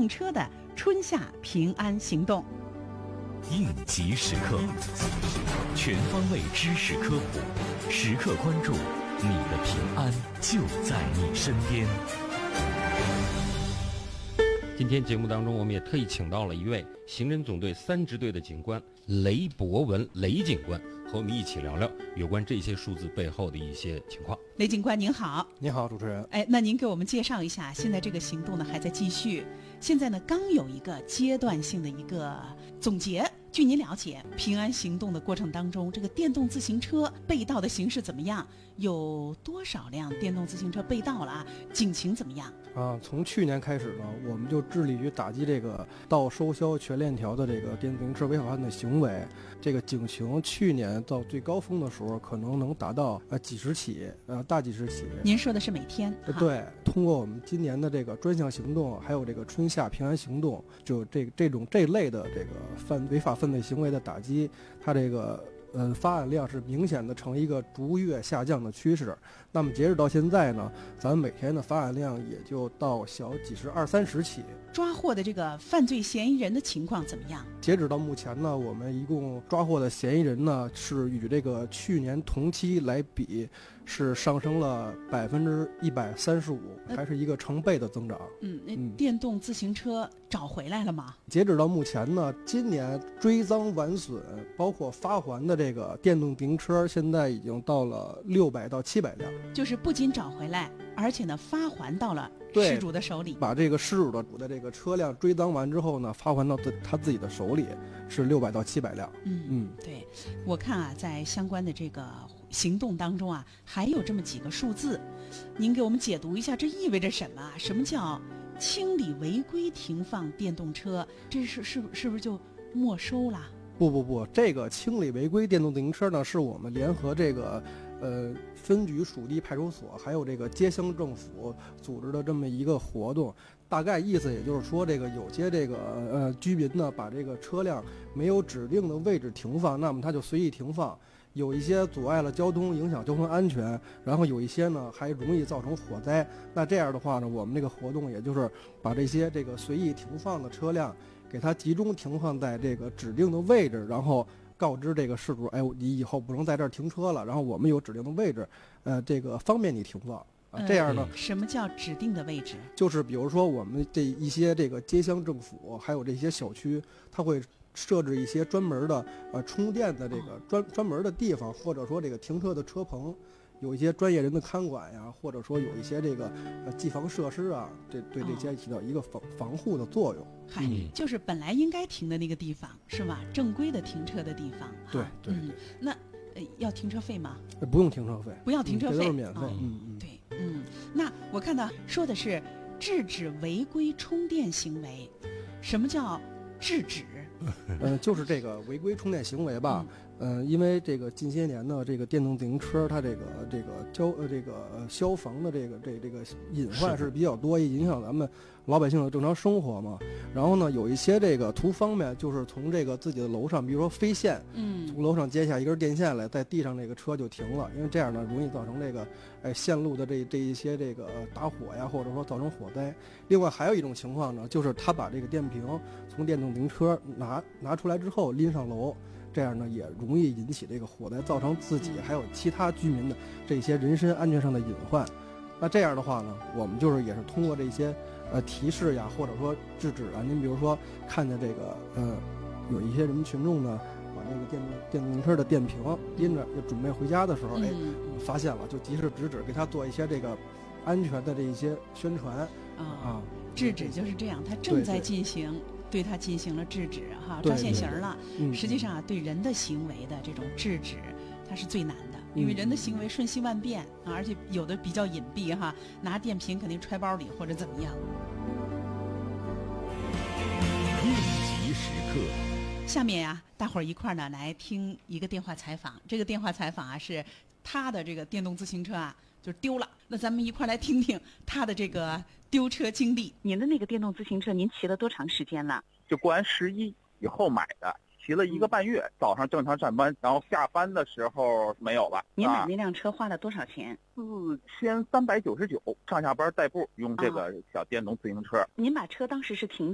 动车的春夏平安行动。 应急时刻，全方位知识科普，时刻关注你的平安就在你身边。 今天节目当中，我们也特意请到了一位刑侦总队3支队的警官雷博文雷警官，和我们一起聊聊有关这些数字背后的一些情况。 雷警官您好。 你好，主持人。 那您给我们介绍一下，现在这个行动呢还在继续，现在呢刚有一个阶段性的一个总结。据您了解，平安行动的过程当中，这个电动自行车被盗的形势怎么样？有多少辆电动自行车被盗了啊？警情怎么样？ 从去年开始呢，我们就致力于打击这个盗收销全链条的这个电动自行车违法犯罪行为。这个警情去年到最高峰的时候，可能能达到几十起，大几十起。 您说的是每天？ 对，通过我们今年的这个专项行动，还有这个春夏平安行动，就这类的这个违法犯罪行为的打击，它这个发案量是明显的呈一个逐月下降的趋势。那么截止到现在呢，咱们每天的发案量也就到小几十20-30起。 抓获的这个犯罪嫌疑人的情况怎么样？ 截止到目前呢，我们一共抓获的嫌疑人呢，是与这个去年同期来比，是上升了135%，还是一个成倍的增长。 那电动自行车找回来了吗？ 截止到目前呢，今年追赃完损，包括发还的这个电动自行车，现在已经到了600到700辆。 就是不仅找回来，而且呢发还到了失主的手里。 把这个失主的这个车辆追赃完之后呢，发还到他自己的手里，是600到700辆。 对，我看啊，在相关的这个行动当中啊，还有这么几个数字，您给我们解读一下，这意味着什么啊？什么叫清理违规停放电动车？这是不是就没收了？ 不，这个清理违规电动自行车呢，是我们联合这个分局属地派出所还有这个街乡政府组织的这么一个活动。大概意思也就是说，这个有些这个居民呢，把这个车辆没有指定的位置停放，那么他就随意停放，有一些阻碍了交通，影响交通安全，然后有一些呢还容易造成火灾。那这样的话呢，我们这个活动也就是把这些这个随意停放的车辆给它集中停放在这个指定的位置，然后告知这个事主，你以后不能在这儿停车了，然后我们有指定的位置，这个方便你停放。这样呢， 什么叫指定的位置？ 就是比如说我们这一些这个街乡政府还有这些小区，它会设置一些专门的充电的这个专门的地方，或者说这个停车的车棚，有一些专业人的看管呀，或者说有一些这个机房设施啊，对这些起到一个防护的作用。 就是本来应该停的那个地方是吧？正规的停车的地方。 对。 那要停车费吗？ 不用停车费， 不要停车费， 这都是免费。 对。那我看到说的是制止违规充电行为，什么叫制止？ 就是这个违规充电行为吧。因为这个近些年呢，这个电动自行车它这个消防的这个隐患是比较多，也影响咱们老百姓的正常生活嘛。然后呢，有一些这个图方便，就是从这个自己的楼上，比如说飞线，从楼上接下一根电线来，在地上这个车就停了，因为这样呢容易造成这个线路的这一些这个打火呀，或者说造成火灾。另外还有一种情况呢，就是他把这个电瓶从电动自行车拿出来之后拎上楼。这样呢，也容易引起这个火灾，造成自己还有其他居民的这些人身安全上的隐患。那这样的话呢，我们也是通过这些提示呀，或者说制止啊。您比如说看见这个有一些人群众呢，把那个电动自行车的电瓶拎着就准备回家的时候，发现了，就及时制止，给他做一些这个安全的这一些宣传制止就是这样，他正在进行。对他进行了制止抓现行了。实际上对人的行为的这种制止，它是最难的，因为人的行为瞬息万变而且有的比较隐蔽拿电瓶肯定揣包里或者怎么样。 应急时刻， 下面大伙儿一块儿呢来听一个电话采访。这个电话采访是他的这个电动自行车就是丢了，那咱们一块儿来听听他的这个丢车经历。 您的那个电动自行车，您骑了多长时间了？ 就过完11以后买的，骑了1个半月。早上正常上班，然后下班的时候没有了。 您买那辆车花了多少钱 ？4399，上下班代步用这个小电动自行车。 您把车当时是停